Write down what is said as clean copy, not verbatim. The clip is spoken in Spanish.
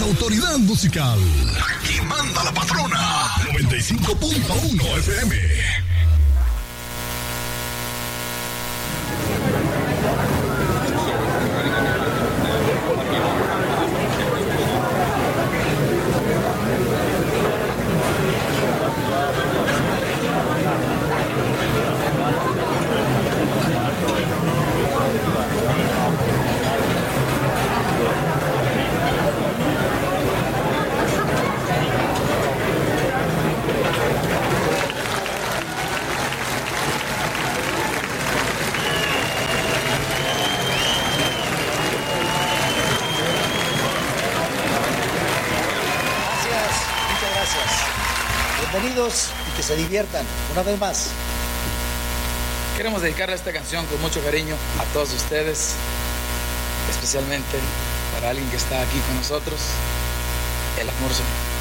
autoridad musical. Aquí manda la patrona. 95.1 FM. Bienvenidos y que se diviertan una vez más. Queremos dedicarle esta canción con mucho cariño a todos ustedes, especialmente para alguien que está aquí con nosotros, el amor.